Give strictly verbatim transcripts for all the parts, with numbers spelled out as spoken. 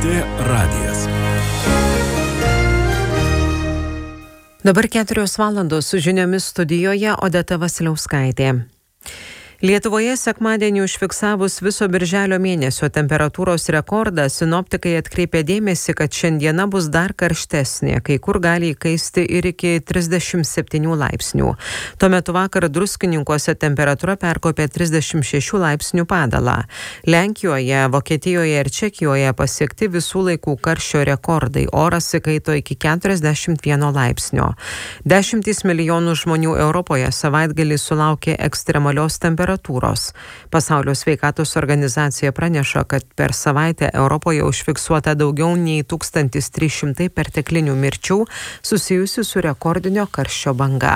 Lrt radijas. Dabar keturios valandos su žiniomis studijoje Odeta Vasiliauskaitė. Lietuvoje sekmadienį užfiksavus viso birželio mėnesio temperatūros rekordą, sinoptikai atkreipė dėmesį, kad šiandiena bus dar karštesnė, kai kur gali įkaisti ir iki trisdešimt septynių laipsnių. Tuo metu vakar Druskininkuose temperatūra perkopė trisdešimt šešių laipsnių padalą. Lenkijoje, Vokietijoje ir Čekijoje pasiekti visų laikų karščio rekordai, oras įkaito iki keturiasdešimt vieno laipsnio. Dešimtys milijonų žmonių Europoje savaitgalį sulaukė ekstremalios temperatūros. Pasaulio sveikatos organizacija praneša, kad per savaitę Europoje užfiksuota daugiau nei tūkstantis trys šimtai perteklinių mirčių susijusių su rekordinio karščio banga.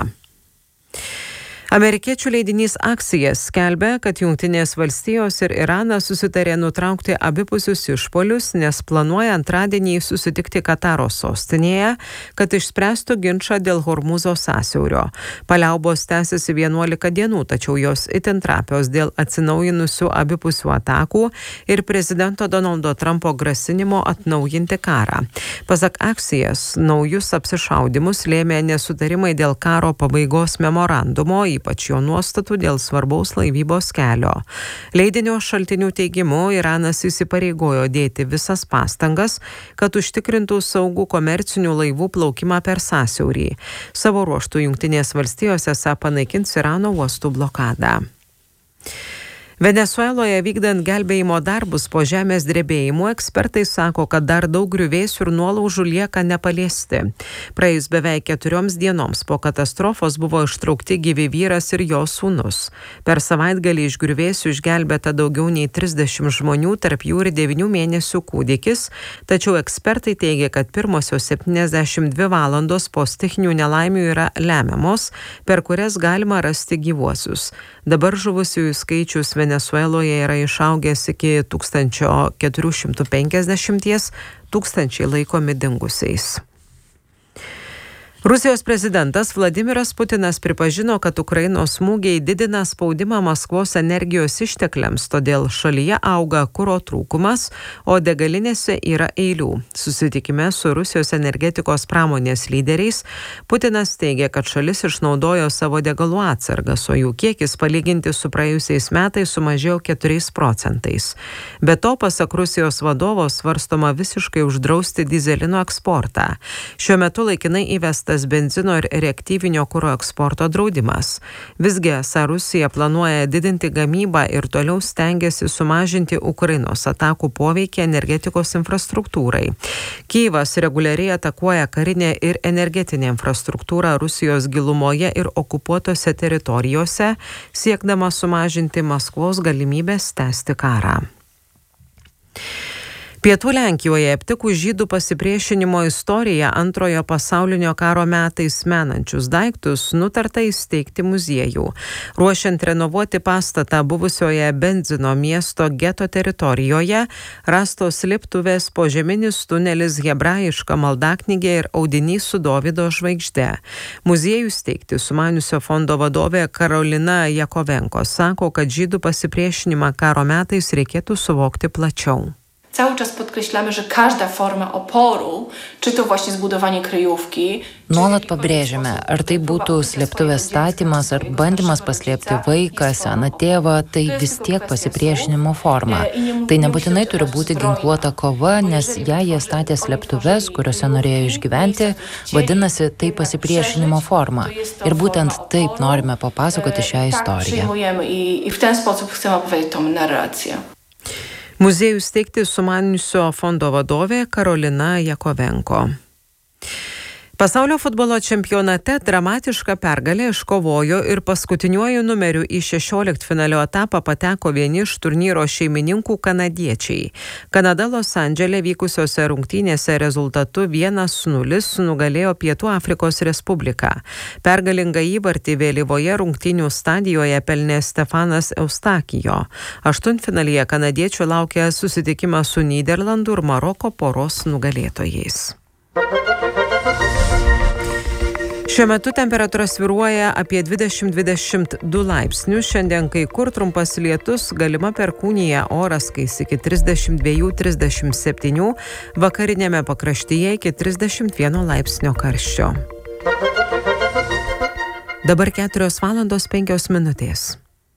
Amerikiečių leidinys Axios skelbia, kad Jungtinės valstijos ir Iranas susitarė nutraukti abipusius išpuolius, nes planuoja antradienį susitikti Kataro sostinėje, kad išspręstų ginčą dėl Hormuzo sąsiaurio. Paliaubos tęsiasi vienuolika dienų, tačiau jos itin trapios dėl atsinaujinusių abipusių atakų ir prezidento Donaldo Trumpo grasinimo atnaujinti karą. Pasak Axios, naujus apsišaudimus lėmė nesutarimai dėl karo pabaigos memorandumo, ypač jo nuostatų dėl svarbaus laivybos kelio. Leidinio šaltinių teigimu, Iranas įsipareigojo dėti visas pastangas, kad užtikrintų saugų komercinių laivų plaukimą per sąsiaurį. Savo ruožtų Jungtinės valstijos esą panaikins Irano uostų blokadą. Venesueloje vykdant gelbėjimo darbus po žemės drebėjimų, ekspertai sako, kad dar daug griuvėsių ir nuolaužų lieka nepaliesti. Praėjus beveik keturioms dienoms po katastrofos buvo ištraukti gyvi vyras ir jo sūnus. Per savaitgalį iš griuvėsių išgelbėta daugiau nei trisdešimt žmonių, tarp jų ir devynių mėnesių kūdikis, tačiau ekspertai teigia, kad pirmosios septyniasdešimt dvi valandos po stichinių nelaimių yra lemiamos, per kurias galima rasti gyvuosius. Dabar žuvusiųjų skaičius Venesueloje yra išaugęs iki tūkstančio keturių šimtų penkiasdešimties, tūkstančiai laikomi dingusiais. Rusijos prezidentas Vladimiras Putinas pripažino, kad Ukrainos smūgiai didina spaudimą Maskvos energijos ištekliams, todėl šalyje auga kuro trūkumas, o degalinėse yra eilių. Susitikime su Rusijos energetikos pramonės lyderiais Putinas teigia, kad šalis išnaudojo savo degalų atsargas, o jų kiekis palyginti su praėjusiais metais sumažėjo keturiais procentais. Be to, pasak Rusijos vadovo, svarstoma visiškai uždrausti dyzelino eksportą. Šiuo metu laikinai įvestas benzino ir reaktyvinio kuro eksporto draudimas. Visgi, esą Rusija planuoja didinti gamybą ir toliau stengiasi sumažinti Ukrainos atakų poveikį energetikos infrastruktūrai. Kyjivas reguliariai atakuoja karinę ir energetinę infrastruktūrą Rusijos gilumoje ir okupuotose teritorijose, siekdama sumažinti Maskvos galimybės tęsti karą. Pietų Lenkijoje aptikus žydų pasipriešinimo istoriją antrojo pasaulinio karo metais menančius daiktus nutarta įsteigti muziejų. Ruošiant renovuoti pastatą buvusioje Benzino miesto geto teritorijoje, rastos slėptuvės, požeminis tunelis, hebrajiška maldaknygė ir audinys su Dovydo žvaigžde. Muziejų steigti sumaniusio fondo vadovė Karolina Jakovenko sako, kad žydų pasipriešinimą karo metais reikėtų suvokti plačiau. Cały czas podkreślamy, że każda forma oporu, czy to właśnie zbudowanie kryjówki. Nuolat pabrėžiame, ar tai būtų slėptuvės statymas, ar bandymas paslėpti vaiką, seną tėvą, tai vis tiek pasipriešinimo forma. Tai nebūtinai turi būti ginkluota kova, nes jei jie statė slėptuves, kuriuose norėjo išgyventi, vadinasi, tai pasipriešinimo forma. Ir būtent taip norime papasakoti šią istoriją. I w ten sposób chcemy opowiedzieć tą narrację. Muziejų steigti sumaniusio fondo vadovė Karolina Jakovenko. Pasaulio futbolo čempionate dramatišką pergalę iškovojo ir paskutiniuoju numeriu į šešioliktfinalio etapą pateko vieni iš turnyro šeimininkų kanadiečiai. Kanada Los Andžele vykusiose rungtynėse rezultatu vienas nulis nugalėjo Pietų Afrikos Respubliką. Pergalingą įvartį vėlyvoje rungtynių stadijoje pelnė Stefanas Eustakijo. Aštuntfinalyje kanadiečių laukia susitikimas su Nyderlandų ir Maroko poros nugalėtojais. Šiuo metu temperatūra svyruoja apie dvidešimt dvidešimt du laipsnius. Šiandien kai kur trumpas lietus, galima perkūnija, oras kais iki trisdešimt dviejų trisdešimt septynių, vakarinėme pakraštyje iki trisdešimt vieno laipsnio karščio. Dabar keturios valandos penkios minutės.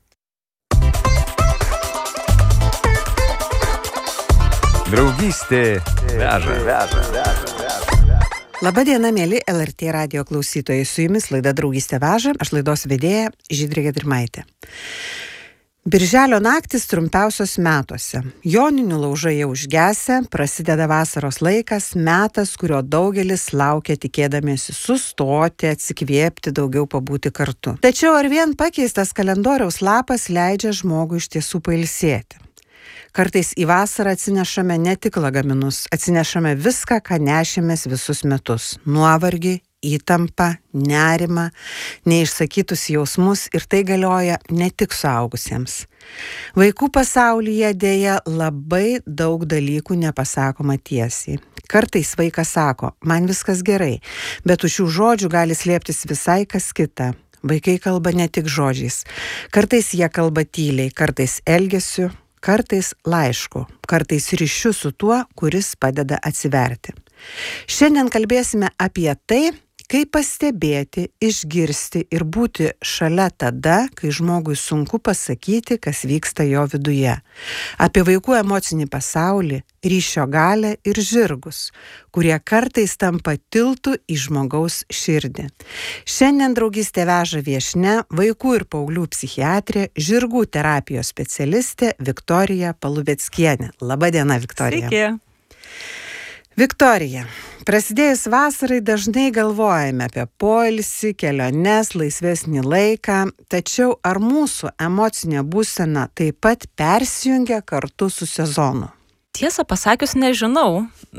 Draugystė veža, veža, veža, veža. Labadiena, mėly L R T radijo klausytojai, su jumis laida Draugystė veža, aš laidos vedėja Žydrė Gedrimaitė. Birželio naktis trumpiausios metuose. Joninių laužai jau užgesę, prasideda vasaros laikas, metas, kurio daugelis laukia tikėdamiesi sustoti, atsikvėpti, daugiau pabūti kartu. Tačiau ar vien pakeistas kalendoriaus lapas leidžia žmogui iš tiesų pailsėti? Kartais į vasarą atsinešame ne tik lagaminus, atsinešame viską, ką nešėmės visus metus. Nuovargį, įtampą, nerimą, neišsakytus jausmus ir tai galioja ne tik suaugusiems. Vaikų pasaulyje dėja labai daug dalykų nepasakoma tiesiai. Kartais vaikas sako, man viskas gerai, bet už šių žodžių gali slėptis visai kas kita. Vaikai kalba ne tik žodžiais. Kartais jie kalba tyliai, kartais elgesiu, kartais laišku, kartais ryšiu su tuo, kuris padeda atsiverti. Šiandien kalbėsime apie tai, kaip pastebėti, išgirsti ir būti šalia tada, kai žmogui sunku pasakyti, kas vyksta jo viduje. Apie vaikų emocinį pasaulį, ryšio galią ir žirgus, kurie kartais tampa tiltu į žmogaus širdį. Šiandien Draugystė veža viešnia, vaikų ir paauglių psichiatrė, žirgų terapijos specialistė Viktorija Paluveckienė. Labadiena, Viktorija. Sveiki. Viktorija, prasidėjus vasarai dažnai galvojame apie poilsį, keliones, laisvesnį laiką, tačiau ar mūsų emocinė būsena taip pat persijungia kartu su sezonu? Tiesą pasakius, nežinau.